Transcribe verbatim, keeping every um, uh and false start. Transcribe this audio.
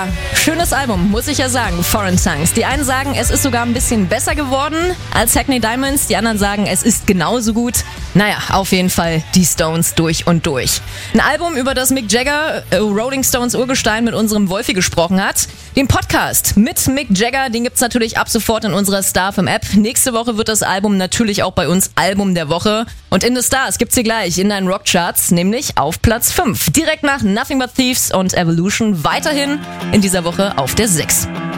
Ja, schönes Album, muss ich ja sagen, Foreign Tongues. Die einen sagen, es ist sogar ein bisschen besser geworden als Hackney Diamonds, die anderen sagen, es ist genauso gut. Naja, auf jeden Fall die Stones durch und durch. Ein Album, über das Mick Jagger, äh, Rolling Stones Urgestein, mit unserem Wolfi gesprochen hat. Den Podcast mit Mick Jagger, den gibt's natürlich ab sofort in unserer StarFM-App. Nächste Woche wird das Album natürlich auch bei uns Album der Woche. Und In the Stars gibt's hier gleich in deinen Rockcharts, nämlich auf Platz fünf. Direkt nach Nothing But Thieves und Evolution weiterhin in dieser Woche auf der sechs.